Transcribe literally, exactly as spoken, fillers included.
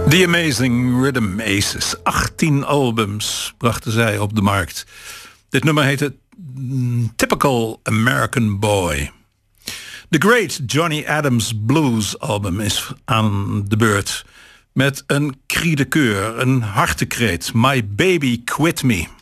The Amazing Rhythm Aces. achttien albums brachten zij op de markt. Dit nummer heette Typical American Boy. The Great Johnny Adams Blues album is aan de beurt. Met een cri de coeur, een hartekreet. My Baby Quit Me.